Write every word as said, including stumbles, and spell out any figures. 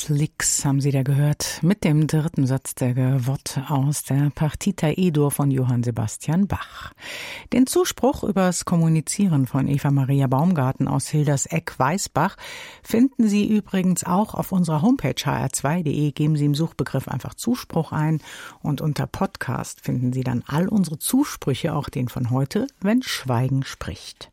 Dos Licks haben Sie da gehört, mit dem dritten Satz der Gavotte aus der Partita E-Dur von Johann Sebastian Bach. Den Zuspruch übers Kommunizieren von Eva Maria Baumgarten aus Hilderseck-Weißbach finden Sie übrigens auch auf unserer Homepage h r zwei punkt d e. Geben Sie im Suchbegriff einfach Zuspruch ein und unter Podcast finden Sie dann all unsere Zusprüche, auch den von heute, wenn Schweigen spricht.